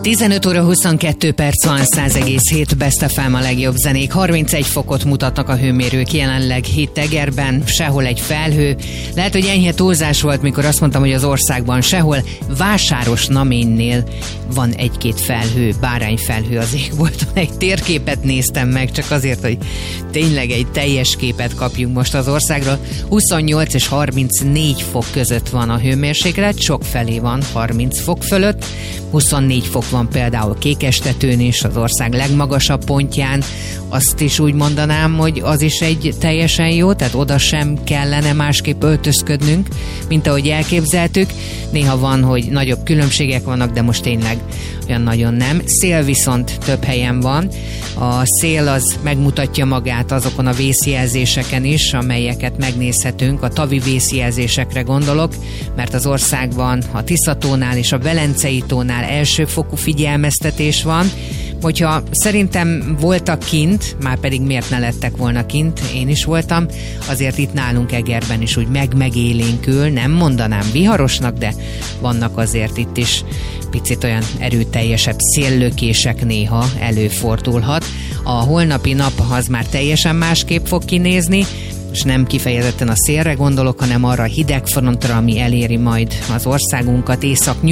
15 óra 22 perc van, 100,7 Best FM a legjobb zenék. 31 fokot mutatnak a hőmérők jelenleg itt Egerben, sehol egy felhő. Lehet, hogy enyhe túlzás volt, mikor azt mondtam, hogy az országban sehol. Vásáros-Naménynél van egy-két felhő, bárányfelhő az égbolton. Egy térképet néztem meg, csak azért, hogy tényleg egy teljes képet kapjunk most az országról. 28 és 34 fok között van a hőmérséklet, sok felé van 30 fok fölött. 24 fok van például Kékestetőn is, az ország legmagasabb pontján. Azt is úgy mondanám, hogy az is egy teljesen jó, tehát oda sem kellene másképp öltözködnünk, mint ahogy elképzeltük. Néha van, hogy nagyobb különbségek vannak, de most tényleg olyan nagyon nem. Szél viszont több helyen van. A szél az megmutatja magát azokon a vészjelzéseken is, amelyeket megnézhetünk. A tavi vészjelzésekre gondolok, mert az országban a Tiszatónál és a Velencei tónál elsőfokú figyelmeztetés van. Hogyha szerintem voltak kint, már pedig miért ne lettek volna kint, én is voltam, azért itt nálunk Egerben is úgy megélénkül, nem mondanám viharosnak, de vannak azért itt is picit olyan erőteljesebb széllökések néha előfordulhat. A holnapi nap az már teljesen másképp fog kinézni, és nem kifejezetten a szélre gondolok, hanem arra a hidegfrontra, ami eléri majd az országunkat,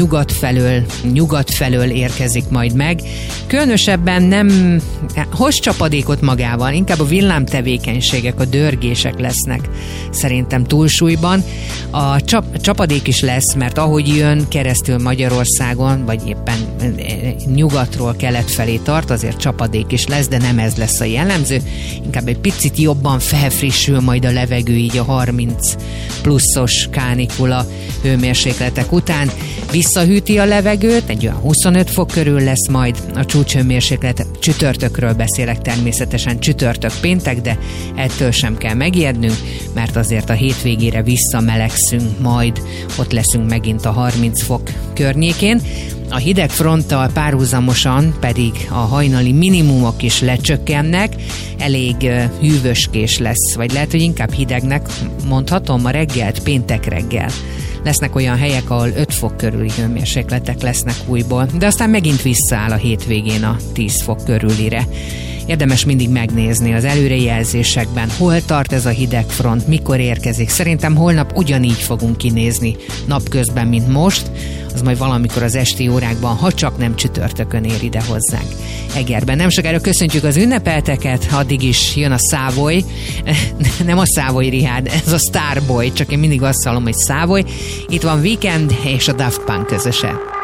nyugat felől érkezik majd meg. Különösebben nem hoz csapadékot magával, inkább a villámtevékenységek, a dörgések lesznek szerintem túlsúlyban. A csapadék is lesz, mert ahogy jön keresztül Magyarországon, vagy éppen nyugatról kelet felé tart, azért csapadék is lesz, de nem ez lesz a jellemző. Inkább egy picit jobban felfrissül majd a levegő így a 30 pluszos kánikula hőmérsékletek után. Visszahűti a levegőt, egy olyan 25 fok körül lesz majd a csúcshőmérséklet. Csütörtökről beszélek természetesen, csütörtök péntek, de ettől sem kell megijednünk, mert azért a hétvégére visszamelegszünk majd, ott leszünk megint a 30 fok környékén. A hideg fronttal párhuzamosan pedig a hajnali minimumok is lecsökkennek, elég hűvöskés lesz, vagy lehet, hogy inkább hidegnek mondhatom a reggelt, péntek reggel. Lesznek olyan helyek, ahol 5 fok körüli hőmérsékletek lesznek újból, de aztán megint visszaáll a hétvégén a 10 fok körülire. Érdemes mindig megnézni az előrejelzésekben, hol tart ez a hidegfront, mikor érkezik. Szerintem holnap ugyanígy fogunk kinézni napközben, mint most, az majd valamikor az esti órákban, ha csak nem csütörtökön ér ide hozzánk Egerben. Nem sokára köszöntjük az ünnepelteket, addig is jön a Savoy, nem a Savoy Rihárd, ez a Starboy, csak én mindig azt hallom, hogy Savoy. Itt van Weekend és a Daft Punk közöse.